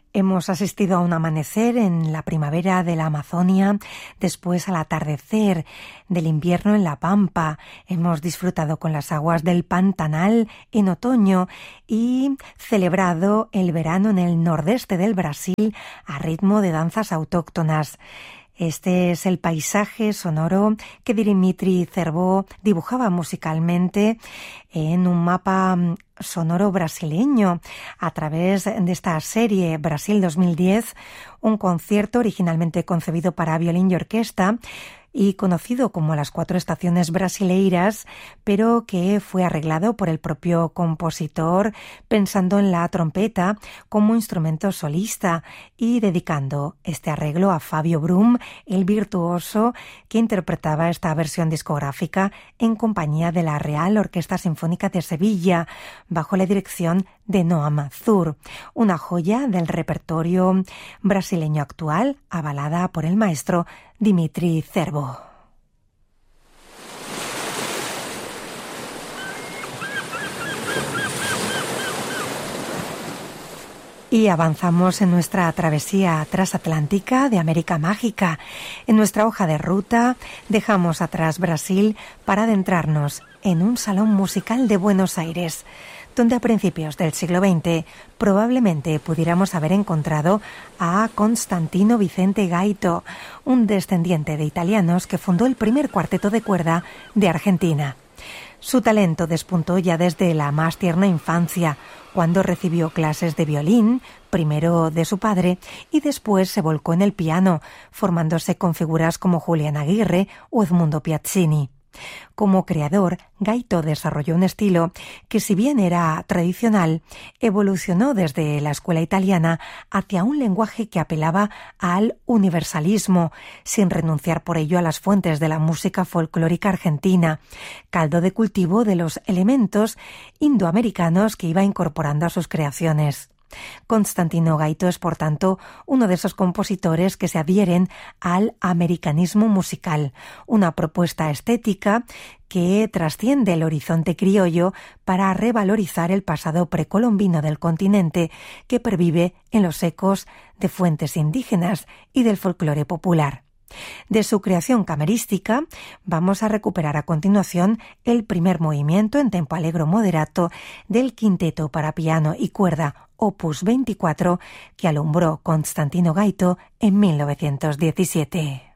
Hemos asistido a un amanecer en la primavera de la Amazonia, después al atardecer del invierno en la Pampa. Hemos disfrutado con las aguas del Pantanal en otoño y celebrado el verano en el nordeste del Brasil a ritmo de danzas autóctonas. Este es el paisaje sonoro que Dimitri Cerveau dibujaba musicalmente en un mapa sonoro brasileño a través de esta serie Brasil 2010, un concierto originalmente concebido para violín y orquesta y conocido como Las Cuatro Estaciones Brasileiras, pero que fue arreglado por el propio compositor pensando en la trompeta como instrumento solista y dedicando este arreglo a Fabio Brum, el virtuoso que interpretaba esta versión discográfica en compañía de la Real Orquesta Sinfónica de Sevilla, bajo la dirección de Noam Zur, una joya del repertorio brasileño actual, avalada por el maestro Dimitri Cerveau. Y avanzamos en nuestra travesía transatlántica de América Mágica. En nuestra hoja de ruta dejamos atrás Brasil para adentrarnos en un salón musical de Buenos Aires, donde a principios del siglo XX probablemente pudiéramos haber encontrado a Constantino Vicente Gaito, un descendiente de italianos que fundó el primer cuarteto de cuerda de Argentina. Su talento despuntó ya desde la más tierna infancia, cuando recibió clases de violín, primero de su padre y después se volcó en el piano, formándose con figuras como Julián Aguirre o Edmundo Piazzini. Como creador, Gaito desarrolló un estilo que, si bien era tradicional, evolucionó desde la escuela italiana hacia un lenguaje que apelaba al universalismo, sin renunciar por ello a las fuentes de la música folclórica argentina, caldo de cultivo de los elementos indoamericanos que iba incorporando a sus creaciones. Constantino Gaito es, por tanto, uno de esos compositores que se adhieren al americanismo musical, una propuesta estética que trasciende el horizonte criollo para revalorizar el pasado precolombino del continente que pervive en los ecos de fuentes indígenas y del folclore popular. De su creación camerística vamos a recuperar a continuación el primer movimiento en tempo allegro moderato del quinteto para piano y cuerda Opus 24 que alumbró Constantino Gaito en 1917.